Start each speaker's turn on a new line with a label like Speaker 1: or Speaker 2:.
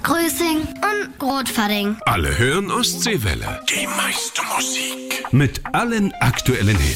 Speaker 1: Grüßing und Rotfadding.
Speaker 2: Alle hören Ostseewelle.
Speaker 3: Die meiste Musik.
Speaker 2: Mit allen aktuellen Hits.